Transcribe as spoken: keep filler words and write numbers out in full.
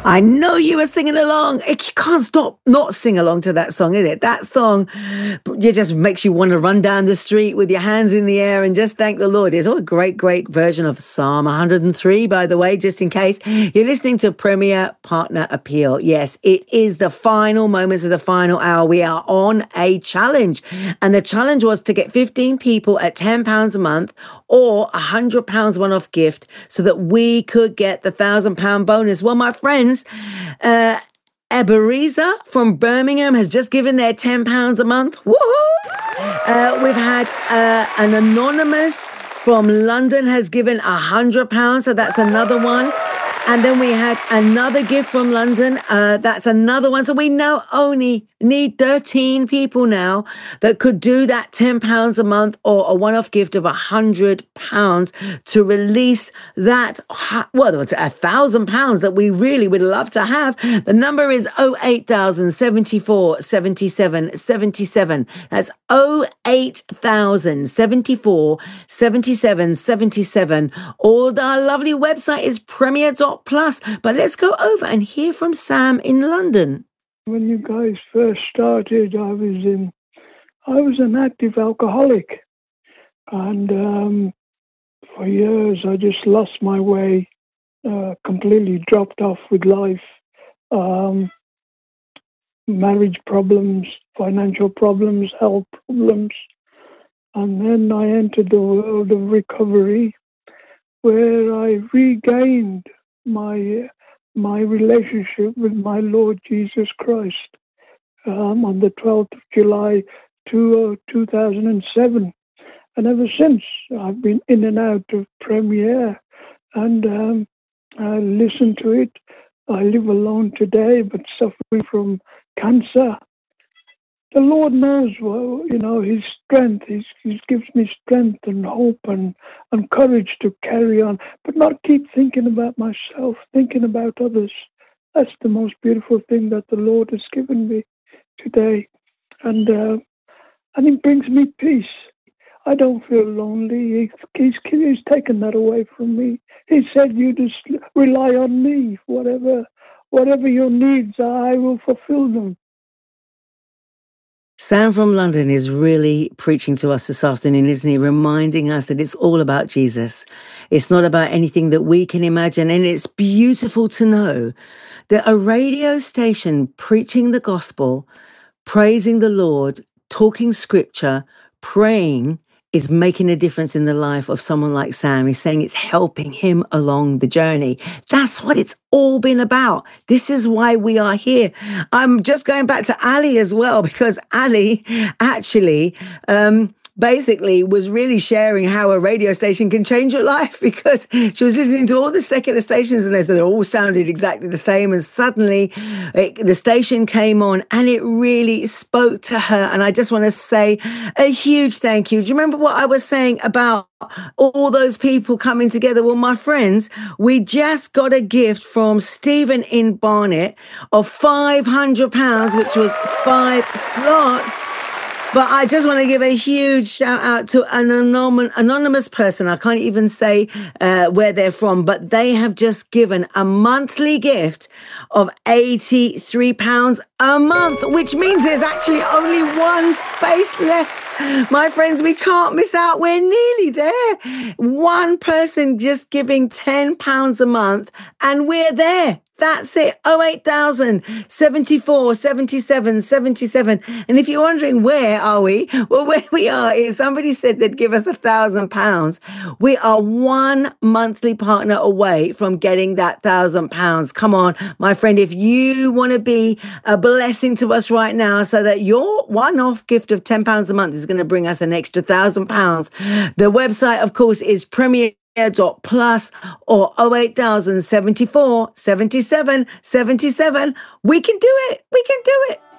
I know you were singing along. You can't stop not sing along to that song, is it? That song, it just makes you want to run down the street with your hands in the air and just thank the Lord. It's a great, great version of Psalm one hundred three, by the way, just in case you're listening to Premier Partner Appeal. Yes, it is the final moments of the final hour. We are on a challenge, and the challenge was to get fifteen people at ten pounds a month or a one hundred pounds one-off gift so that we could get the one thousand pound bonus. Well, my friends, Uh, Ebenezer from Birmingham has just given their ten pounds a month. Woohoo! Uh, we've had uh, an anonymous from London has given one hundred pounds, so that's another one. And then we had another gift from London. Uh, that's another one. So we now only need thirteen people now that could do that ten pounds a month or a one-off gift of one hundred pounds to release that, well, it's one thousand pounds that we really would love to have. The number is oh eight thousand seventy-four seventy-seven seventy-seven. That's oh eight thousand seventy-four seventy-seven seventy-seven. Or our lovely website is premier dot plus. But let's go over and hear from Sam in London. When you guys first started, I was in, I was an active alcoholic, and um, for years I just lost my way, uh, completely dropped off with life, um, marriage problems, financial problems, health problems, and then I entered the world of recovery, where I regained my my relationship with my Lord Jesus Christ um, on the twelfth of July two thousand seven. And ever since, I've been in and out of Premier, and um, I listen to it. I live alone today, but suffering from cancer. The Lord knows, well, you know, His strength. He's, he gives me strength and hope and, and courage to carry on, but not keep thinking about myself, thinking about others. That's the most beautiful thing that the Lord has given me today. And uh, and it brings me peace. I don't feel lonely. He's, he's, he's taken that away from me. He said, you just rely on me. Whatever, whatever your needs are, I will fulfill them. Sam from London is really preaching to us this afternoon, isn't he? Reminding us that it's all about Jesus. It's not about anything that we can imagine. And it's beautiful to know that a radio station preaching the gospel, praising the Lord, talking scripture, praying is making a difference in the life of someone like Sam. He's saying it's helping him along the journey. That's what it's all been about. This is why we are here. I'm just going back to Ali as well, because Ali actually um, basically was really sharing how a radio station can change your life, because she was listening to all the secular stations and they all sounded exactly the same. And suddenly it, the station came on and it really spoke to her. And I just want to say a huge thank you. Do you remember what I was saying about all those people coming together? Well, my friends, we just got a gift from Stephen in Barnet of five hundred pounds, which was five slots. But I just want to give a huge shout out to an anonymous, anonymous person. I can't even say uh, where they're from, but they have just given a monthly gift of eighty-three pounds a month, which means there's actually only one space left. My friends, we can't miss out. We're nearly there. One person just giving ten pounds a month and we're there. That's it. oh eight thousand seventy-four seventy-seven seventy-seven. And if you're wondering, where are we? Well, where we are is somebody said they'd give us a thousand pounds. We are one monthly partner away from getting that thousand pounds. Come on, my friend, if you want to be a blessing to us right now so that your one-off gift of ten pounds a month is going to bring us an extra thousand pounds. The website, of course, is Premier dot plus or oh eight thousand seventy-four seventy-seven seventy-seven. We can do it. We can do it.